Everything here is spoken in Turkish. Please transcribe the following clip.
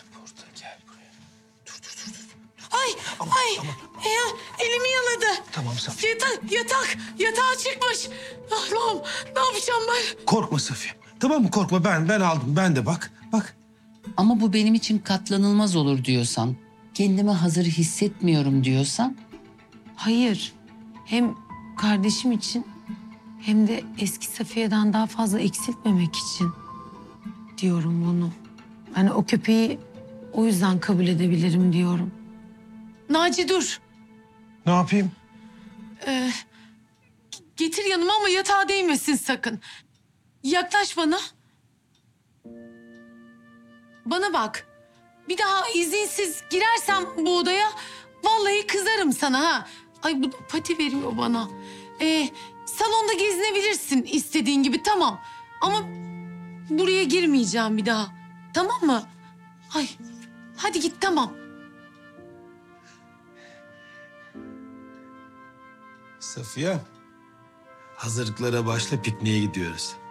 burada, gel buraya. Dur. Ay, Aman, ay. aman. Elimi yaladı. Tamam Safiye. Yatağa çıkmış. Allah'ım, ne yapacağım ben? Korkma Safiye. Tamam mı, korkma, ben aldım. Ben de bak. Ama bu benim için katlanılmaz olur diyorsan, kendimi hazır hissetmiyorum diyorsan, Hayır. Hem kardeşim için hem de eski Safiye'den daha fazla eksiltmemek için diyorum bunu. Hani o köpeği o yüzden kabul edebilirim diyorum. Naci dur. Ne yapayım? Getir yanıma ama yatağa değmesin sakın. Yaklaş bana. Bana bak. Bir daha izinsiz girersem bu odaya vallahi kızarım sana ha. Ay bu pati veriyor bana. Salonda gezinebilirsin istediğin gibi tamam. Ama buraya girmeyeceğim bir daha. Tamam mı? Ay hadi git tamam. Safiye, hazırlıklara başla, pikniğe gidiyoruz.